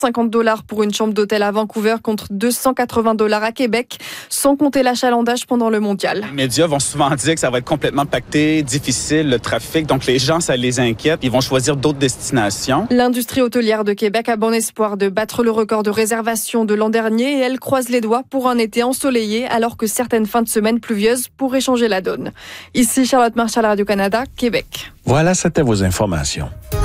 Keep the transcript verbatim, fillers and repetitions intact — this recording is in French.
cinquante dollars pour une chambre d'hôtel à Vancouver contre deux cent quatre-vingts dollars à Québec, sans compter l'achalandage pendant le mondial. Les médias vont souvent dire que ça va être complètement pacté, difficile, le trafic. Donc les gens, ça les inquiète. Ils vont choisir d'autres destinations. L'industrie hôtelière de Québec a bon espoir de battre le record de réservation de l'an dernier et elle croise les doigts pour un été ensoleillé alors que certaines fins de semaine pluvieuses pourraient changer la donne. Ici Charlotte Marchal, Radio-Canada, Québec. Voilà, c'était vos informations.